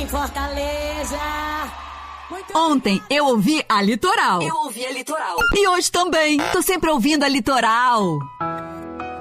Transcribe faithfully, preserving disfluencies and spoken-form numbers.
em Fortaleza. Ontem eu ouvi a Litoral. Eu ouvi a Litoral. E hoje também. Tô sempre ouvindo a Litoral.